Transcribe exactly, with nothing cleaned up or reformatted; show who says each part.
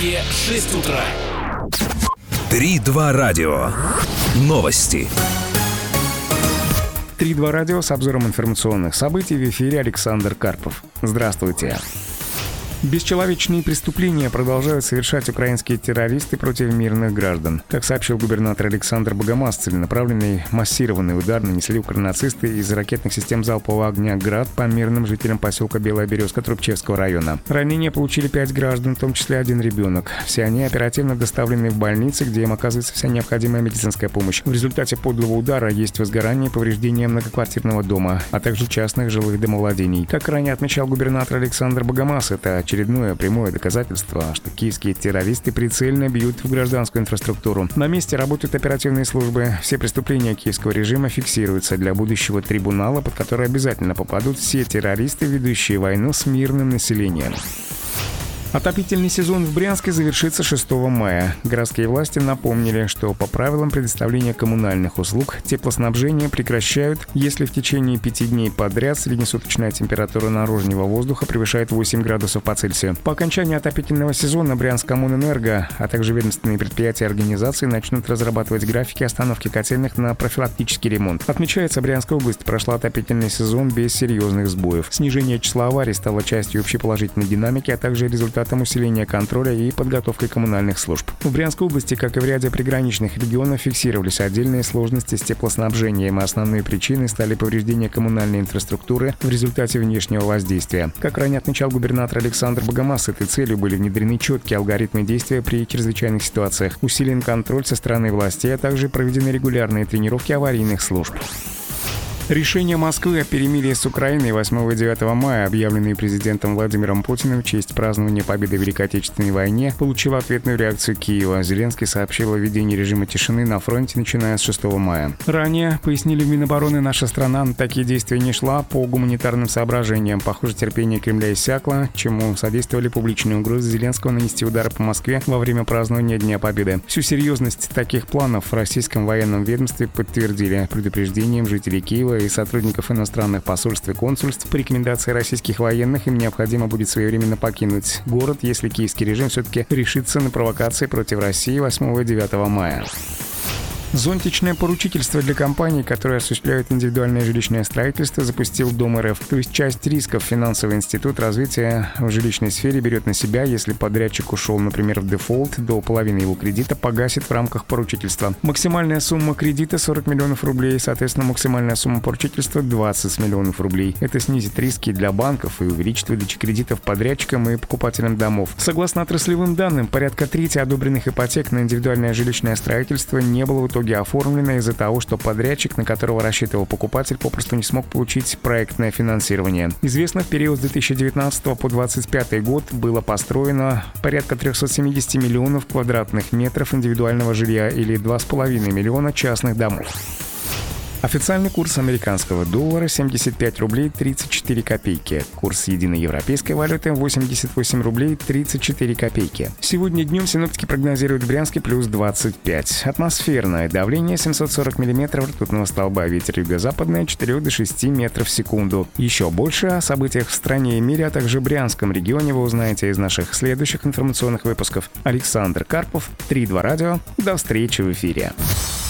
Speaker 1: Брянске шесть утра.
Speaker 2: Три-два радио. Новости.
Speaker 3: Три-два радио с обзором информационных событий. В эфире Александр Карпов. Здравствуйте. Бесчеловечные преступления продолжают совершать украинские террористы против мирных граждан. Как сообщил губернатор Александр Богомаз, целенаправленный массированный удар нанесли укрнацисты из ракетных систем залпового огня «Град» по мирным жителям поселка Белая Березка Трубчевского района. Ранения получили пять граждан, в том числе один ребенок. Все они оперативно доставлены в больницы, где им оказывается вся необходимая медицинская помощь. В результате подлого удара есть возгорание и повреждение многоквартирного дома, а также частных жилых домовладений. Как ранее отмечал губернатор Александр Богомаз, это очередное прямое доказательство, что киевские террористы прицельно бьют в гражданскую инфраструктуру. На месте работают оперативные службы. Все преступления киевского режима фиксируются для будущего трибунала, под который обязательно попадут все террористы, ведущие войну с мирным населением. Отопительный сезон в Брянске завершится шестого мая. Городские власти напомнили, что по правилам предоставления коммунальных услуг теплоснабжение прекращают, если в течение пяти дней подряд среднесуточная температура наружного воздуха превышает восемь градусов по Цельсию. По окончании отопительного сезона Брянскоммунэнерго, а также ведомственные предприятия и организации начнут разрабатывать графики остановки котельных на профилактический ремонт. Отмечается, Брянская область прошла отопительный сезон без серьезных сбоев. Снижение числа аварий стало частью общей положительной динамики, а также результатом усиления контроля и подготовкой коммунальных служб. В Брянской области, как и в ряде приграничных регионов, фиксировались отдельные сложности с теплоснабжением, а основной причиной стали повреждения коммунальной инфраструктуры в результате внешнего воздействия. Как ранее отмечал губернатор Александр Богомаз, с этой целью были внедрены четкие алгоритмы действия при чрезвычайных ситуациях, усилен контроль со стороны властей, а также проведены регулярные тренировки аварийных служб. Решение Москвы о перемирии с Украиной восьмого и девятого мая, объявленные президентом Владимиром Путиным в честь празднования победы в Великой Отечественной войне, получило ответную реакцию Киева. Зеленский сообщил о введении режима тишины на фронте, начиная с шестого мая. Ранее, пояснили в Минобороны, наша страна на такие действия не шла по гуманитарным соображениям. Похоже, терпение Кремля иссякло, чему содействовали публичные угрозы Зеленского нанести удары по Москве во время празднования Дня Победы. Всю серьезность таких планов в российском военном ведомстве подтвердили предупреждением жителей Киева и сотрудников иностранных посольств и консульств. По рекомендации российских военных им необходимо будет своевременно покинуть город, если киевский режим все-таки решится на провокации против России восьмого и девятого мая. Зонтичное поручительство для компаний, которые осуществляют индивидуальное жилищное строительство, запустил Дом РФ. То есть часть рисков финансовый институт развития в жилищной сфере берет на себя, если подрядчик ушел, например, в дефолт, до половины его кредита погасит в рамках поручительства. Максимальная сумма кредита сорок миллионов рублей, соответственно, максимальная сумма поручительства двадцать миллионов рублей. Это снизит риски для банков и увеличит выдачу кредитов подрядчикам и покупателям домов. Согласно отраслевым данным, порядка трети одобренных ипотек на индивидуальное жилищное строительство не было в итоге оформлено из-за того, что подрядчик, на которого рассчитывал покупатель, попросту не смог получить проектное финансирование. Известно, в период с две тысячи девятнадцатого по двадцать пятый год было построено порядка триста семьдесят миллионов квадратных метров индивидуального жилья или два с половиной миллиона частных домов. Официальный курс американского доллара семьдесят пять рублей тридцать четыре копейки. Курс единой европейской валюты восемьдесят восемь рублей тридцать четыре копейки. Сегодня днем синоптики прогнозируют в Брянске плюс двадцать пять. Атмосферное давление семьсот сорок миллиметров ртутного столба. Ветер юго-западный от четырёх до шести метров в секунду. Еще больше о событиях в стране и мире, а также Брянском регионе вы узнаете из наших следующих информационных выпусков. Александр Карпов, Три-два радио. До встречи в эфире.